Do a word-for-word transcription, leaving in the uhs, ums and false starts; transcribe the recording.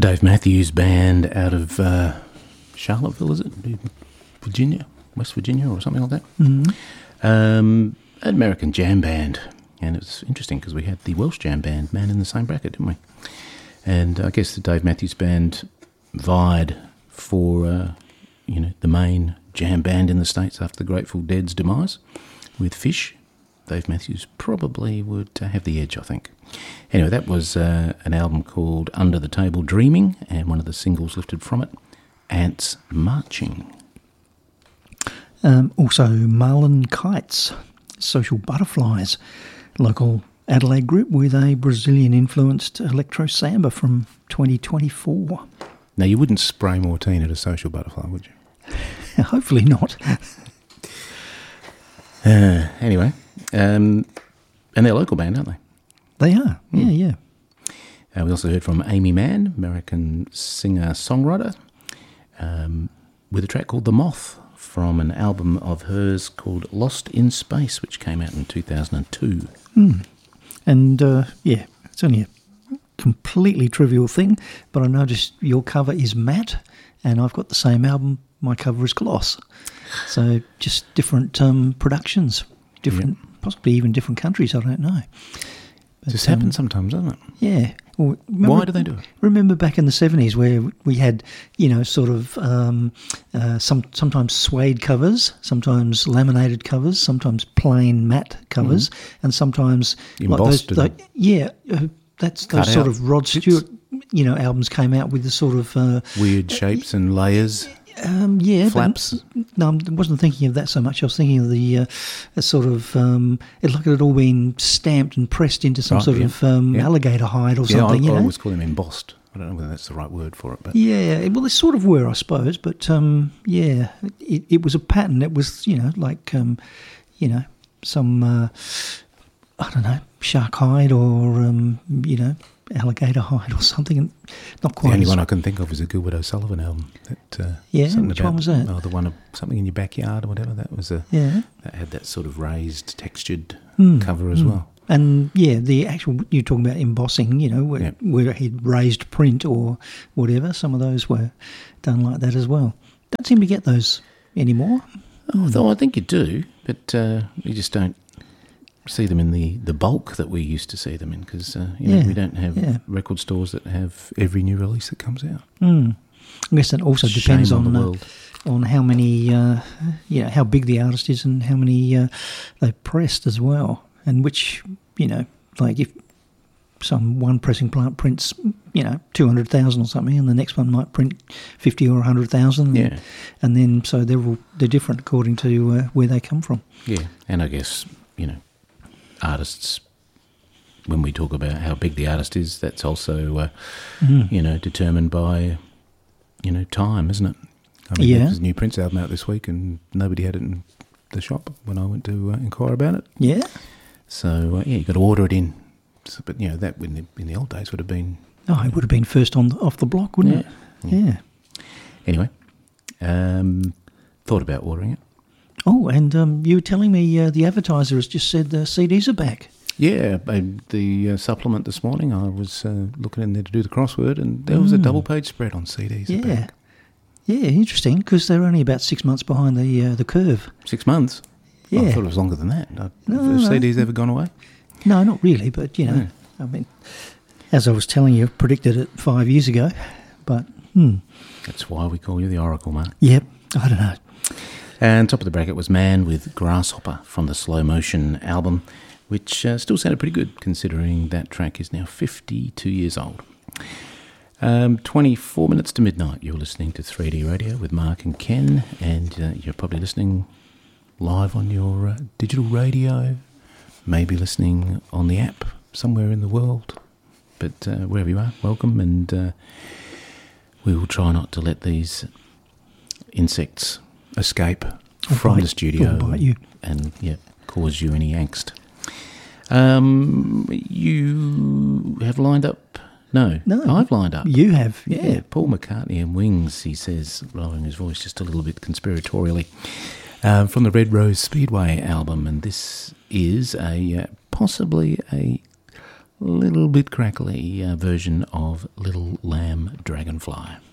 Dave Matthews Band out of uh, Charlottesville, is it? Virginia, West Virginia or something like that. Mm-hmm. Um, an American jam band. And it was interesting because we had the Welsh jam band, Man in the same bracket, didn't we? And I guess the Dave Matthews Band vied for, uh, you know, the main jam band in the States after the Grateful Dead's demise with Fish. Dave Matthews probably would uh, have the edge, I think. Anyway, that was uh, an album called Under the Table Dreaming, and one of the singles lifted from it, Ants Marching. Um, also, Marlon Kites, Social Butterflies, local Adelaide group with a Brazilian-influenced electro samba from twenty twenty-four. Now, you wouldn't spray Mortine at a Social Butterfly, would you? Hopefully not. uh, anyway, um, and they're a local band, aren't they? They are, mm. yeah, yeah. Uh, we also heard from Amy Mann, American singer-songwriter, um, with a track called The Moth from an album of hers called Lost in Space, which came out in two thousand two. Mm. And, uh, yeah, it's only a completely trivial thing, but I noticed your cover is matte, and I've got the same album. My cover is gloss. So just different um, productions, different, yep. possibly even different countries, I don't know. But, just um, happens sometimes, doesn't it? Yeah. Well, remember, why do they do it? Remember back in the seventies where we had, you know, sort of um, uh, some sometimes suede covers, sometimes laminated covers, sometimes plain matte covers, mm. and sometimes embossed. Like those, the, yeah, uh, that's those Cut sort out. of Rod Stewart, you know, albums came out with the sort of uh, weird shapes uh, and layers. Um, yeah, flaps. But, no, I wasn't thinking of that so much. I was thinking of the uh, sort of um, it looked like it had all been stamped and pressed into some right, sort yeah. of um, yeah. alligator hide or yeah, something. I, you I know? always call them embossed. I don't know whether that's the right word for it, but yeah, well, they sort of were, I suppose. But um, yeah, it, it was a pattern. It was, you know, like um, you know, some uh, I don't know, shark hide or um, you know, alligator hide or something. Not quite. The only as, one I can think of is a Gilbert O'Sullivan album. That, uh, yeah, which about, one was that? Oh, the one of something in your backyard or whatever. That was a yeah. That had that sort of raised, textured mm, cover as mm. well. And yeah, the actual you're talking about embossing, you know, where, yep. where he'd raised print or whatever. Some of those were done like that as well. Don't seem to get those anymore. Oh, though I think you do, but uh, you just don't see them in the, the bulk that we used to see them in because uh, you know, yeah, we don't have yeah. record stores that have every new release that comes out. Mm. I guess that also Shame depends on, on the uh, world. on how many, uh, you know, how big the artist is and how many uh, they've pressed as well, and which, you know, like if some one pressing plant prints, you know, two hundred thousand or something, and the next one might print fifty or a hundred thousand, yeah, and then so they're all they're different according to uh, where they come from. Yeah, and I guess you know, artists. When we talk about how big the artist is, that's also uh, mm. you know determined by you know time, isn't it? I mean, yeah. There's a new Prince album out this week, and nobody had it in the shop when I went to uh, inquire about it. Yeah. So uh, yeah, you got to order it in. So, but you know that in the, in the old days would have been. Oh, it would have been first on off the block, wouldn't yeah, it? Yeah. yeah. Anyway, um, thought about ordering it. Oh, and um, you were telling me uh, the advertiser has just said the C Ds are back. Yeah, the uh, supplement this morning, I was uh, looking in there to do the crossword, and there was mm. a double-page spread on C Ds. Yeah, back. yeah, interesting, because they're only about six months behind the uh, the curve. Six months? Yeah. Oh, I thought it was longer than that. Have no, C Ds no. ever gone away? No, not really, but, you know, no. I mean, as I was telling you, predicted it five years ago, but, hmm. That's why we call you the Oracle, Mark. Yep, I don't know. And top of the bracket was Man with Grasshopper from the Slow Motion album, which uh, still sounded pretty good considering that track is now fifty-two years old. Um, twenty-four minutes to midnight, you're listening to three D Radio with Mark and Ken, and uh, you're probably listening live on your uh, digital radio, maybe listening on the app somewhere in the world, but uh, wherever you are, welcome, and uh, we will try not to let these insects escape Or from bite, the studio or bite you. and yeah, cause you any angst. Um, you have lined up? No, no, I've lined up. You have, yeah. yeah. Paul McCartney and Wings, he says, lowering his voice just a little bit conspiratorially, um, from the Red Rose Speedway album, and this is a uh, possibly a little bit crackly uh, version of Little Lamb Dragonfly.